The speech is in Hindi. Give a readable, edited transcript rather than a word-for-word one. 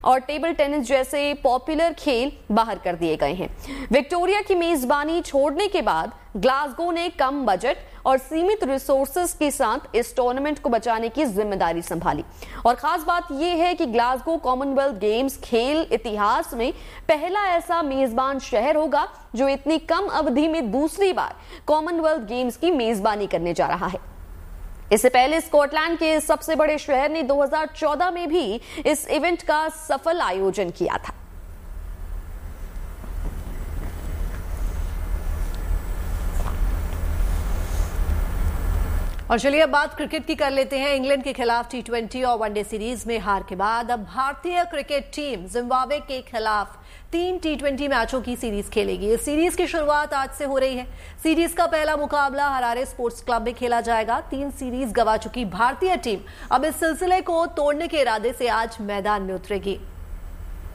और टेबल टेनिस जैसे पॉपुलर खेल बाहर कर दिए गए हैं। विक्टोरिया की मेजबानी छोड़ने के बाद ग्लासगो ने कम बजट और सीमित रिसोर्सेज के साथ इस टूर्नामेंट को बचाने की जिम्मेदारी संभाली। और खास बात यह है कि ग्लासगो कॉमनवेल्थ गेम्स खेल इतिहास में पहला ऐसा मेजबान शहर होगा जो इतनी कम अवधि में दूसरी बार कॉमनवेल्थ गेम्स की मेजबानी करने जा रहा है। इससे पहले स्कॉटलैंड के सबसे बड़े शहर ने 2014 में भी इस इवेंट का सफल आयोजन किया था। और चलिए अब बात क्रिकेट की कर लेते हैं। इंग्लैंड के खिलाफ T20 और वनडे सीरीज में हार के बाद अब भारतीय क्रिकेट टीम जिम्बाब्वे के खिलाफ 3 T20 मैचों की सीरीज खेलेगी। इस सीरीज की शुरुआत आज से हो रही है। सीरीज का पहला मुकाबला हरारे स्पोर्ट्स क्लब में खेला जाएगा। 3 सीरीज गंवा चुकी भारतीय टीम अब इस सिलसिले को तोड़ने के इरादे से आज मैदान में उतरेगी।